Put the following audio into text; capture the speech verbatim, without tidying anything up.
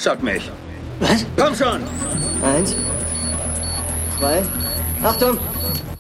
Stock mich. Was? Komm schon! Eins, zwei, Achtung!